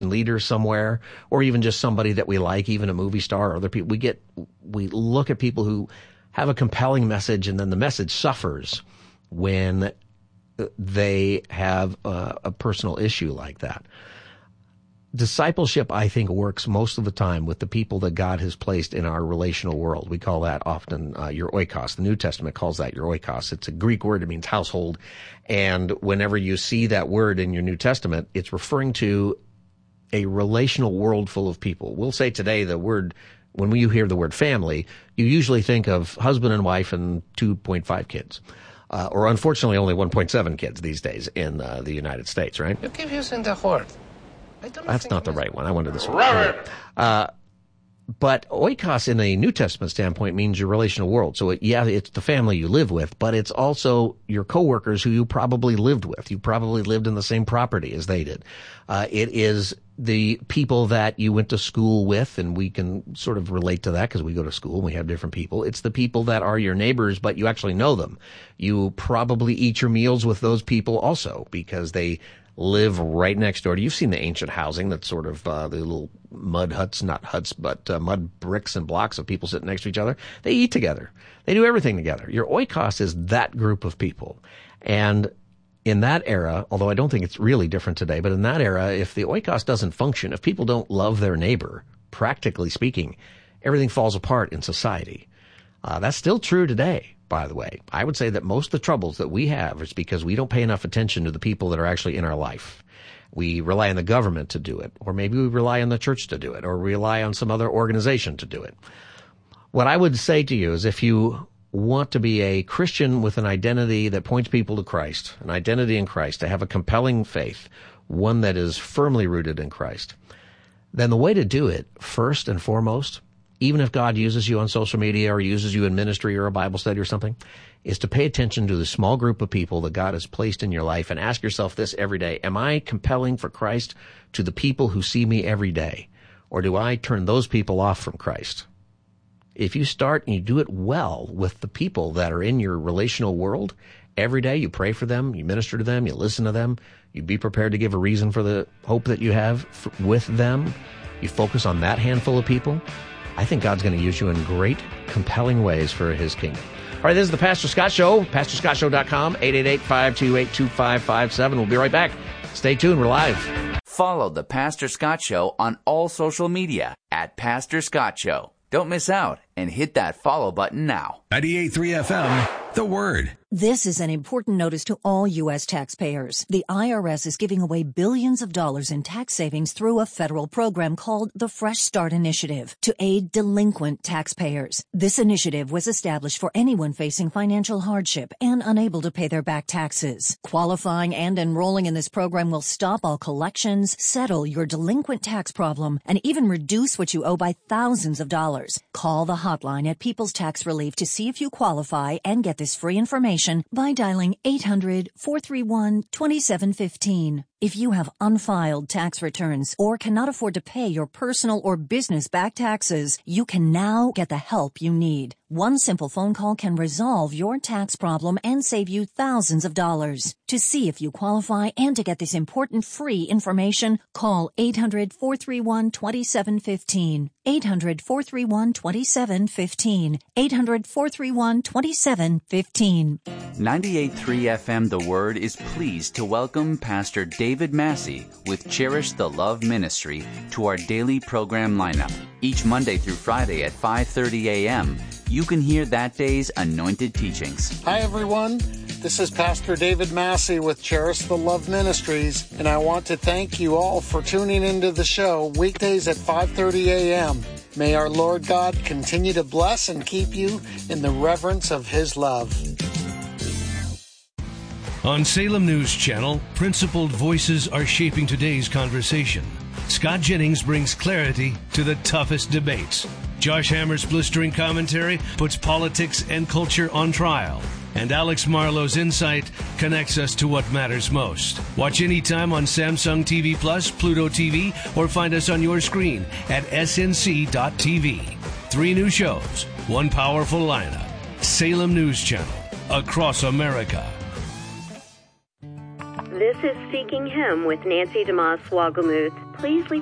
leader somewhere, or even just somebody that we like, even a movie star or other people. We look at people who have a compelling message, and then the message suffers when they have a personal issue like that. Discipleship, I think, works most of the time with the people that God has placed in our relational world. We call that often your oikos. The New Testament calls that your oikos. It's a Greek word. It means household. And whenever you see that word in your New Testament, it's referring to a relational world full of people. We'll say today when you hear the word family, you usually think of husband and wife and 2.5 kids. Or unfortunately only 1.7 kids these days in the United States, right? You keep using the word. That's not the right one. I wanted this one. But oikos in a New Testament standpoint means your relational world. So it's the family you live with, but it's also your coworkers who you probably lived with. You probably lived in the same property as they did. It is the people that you went to school with, and we can sort of relate to that because we go to school and we have different people. It's the people that are your neighbors, but you actually know them. You probably eat your meals with those people also because they live right next door to you. You've seen the ancient housing that's sort of the little mud huts, not huts, but mud bricks and blocks of people sitting next to each other. They eat together. They do everything together. Your oikos is that group of people. And in that era, although I don't think it's really different today, but in that era, if the oikos doesn't function, if people don't love their neighbor, practically speaking, everything falls apart in society. That's still true today, by the way. I would say that most of the troubles that we have is because we don't pay enough attention to the people that are actually in our life. We rely on the government to do it, or maybe we rely on the church to do it, or rely on some other organization to do it. What I would say to you is if you want to be a Christian with an identity that points people to Christ, an identity in Christ, to have a compelling faith, one that is firmly rooted in Christ, then the way to do it, first and foremost, even if God uses you on social media or uses you in ministry or a Bible study or something, is to pay attention to the small group of people that God has placed in your life and ask yourself this every day. Am I compelling for Christ to the people who see me every day? Or do I turn those people off from Christ? If you start and you do it well with the people that are in your relational world, every day you pray for them, you minister to them, you listen to them, you be prepared to give a reason for the hope that you have with them, you focus on that handful of people, I think God's going to use you in great, compelling ways for His kingdom. All right, this is the Pastor Scott Show, PastorScottShow.com, 888-528-2557. We'll be right back. Stay tuned. We're live. Follow the Pastor Scott Show on all social media at Pastor Scott Show. Don't miss out and hit that follow button now. 98.3 FM, The Word. This is an important notice to all U.S. taxpayers. The IRS is giving away billions of dollars in tax savings through a federal program called the Fresh Start Initiative to aid delinquent taxpayers. This initiative was established for anyone facing financial hardship and unable to pay their back taxes. Qualifying and enrolling in this program will stop all collections, settle your delinquent tax problem, and even reduce what you owe by thousands of dollars. Call the hotline at People's Tax Relief to see if you qualify and get this free information by dialing 800-431-2715. If you have unfiled tax returns or cannot afford to pay your personal or business back taxes, you can now get the help you need. One simple phone call can resolve your tax problem and save you thousands of dollars. To see if you qualify and to get this important free information, call 800-431-2715. 800-431-2715. 800-431-2715. 98.3 FM The Word is pleased to welcome Pastor David Massey with Cherish the Love Ministry to our daily program lineup. Each Monday through Friday at 5:30 a.m., you can hear that day's anointed teachings. Hi, everyone. This is Pastor David Massey with Cherish the Love Ministries, and I want to thank you all for tuning into the show weekdays at 5:30 a.m. May our Lord God continue to bless and keep you in the reverence of His love. On Salem News Channel, principled voices are shaping today's conversation. Scott Jennings brings clarity to the toughest debates. Josh Hammer's blistering commentary puts politics and culture on trial. And Alex Marlowe's insight connects us to what matters most. Watch anytime on Samsung TV Plus, Pluto TV, or find us on your screen at snc.tv. 3 new shows, 1 powerful lineup. Salem News Channel, across America. This is Seeking Him with Nancy DeMoss Wagemuth. Please leave